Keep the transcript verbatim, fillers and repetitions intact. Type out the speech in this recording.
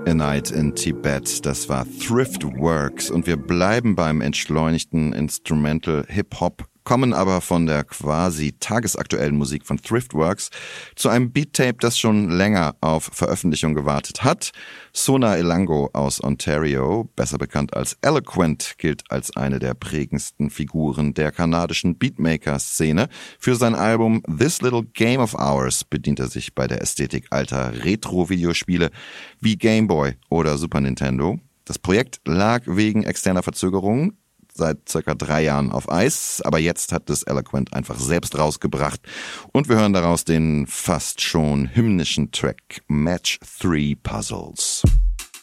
A Night in Tibet, das war Thriftworks und wir bleiben beim entschleunigten Instrumental Hip-Hop, kommen aber von der quasi tagesaktuellen Musik von Thriftworks zu einem Beat-Tape, das schon länger auf Veröffentlichung gewartet hat. Sona Elango aus Ontario, besser bekannt als Eloquent, gilt als eine der prägendsten Figuren der kanadischen Beatmaker-Szene. Für sein Album This Little Game of Ours bedient er sich bei der Ästhetik alter Retro-Videospiele wie Game Boy oder Super Nintendo. Das Projekt lag wegen externer Verzögerungen seit circa drei Jahren auf Eis, aber jetzt hat es Eloquent einfach selbst rausgebracht und wir hören daraus den fast schon hymnischen Track Match Three Puzzles.